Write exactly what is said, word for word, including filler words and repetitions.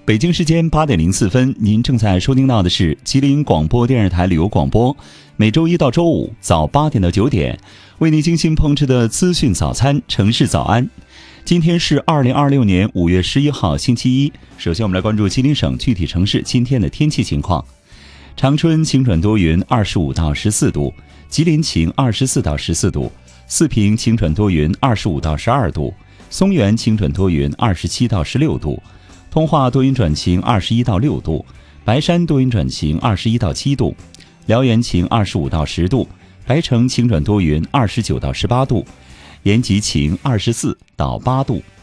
北京时间八点零四分，您正在收听到的是吉林广播电视台旅游广播，每周一到周五早八点到九点，为您精心烹制的资讯早餐城市早安。今天是二零二六年五月十一号星期一。首先我们来关注吉林省具体城市今天的天气情况。长春晴转多云，二十五到十四度；吉林晴，二十四到十四度；四平晴转多云，二十五到十二度；松原晴转多云，二十七到十六度；通化多云转晴，二十一到六度；白山多云转晴，二十一到七度；辽源晴，二十五到十度；白城晴转多云，二十九到十八度；延吉晴，二十四到八度。